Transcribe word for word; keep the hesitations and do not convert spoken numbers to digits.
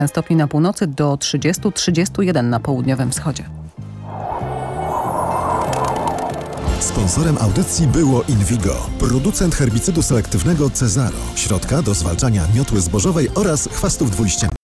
stopni na północy do trzydziestu do trzydziestu jeden na południowym wschodzie. Sponsorem audycji było Invigo, producent herbicydu selektywnego Cezaro, środka do zwalczania miotły zbożowej oraz chwastów dwuliściennych.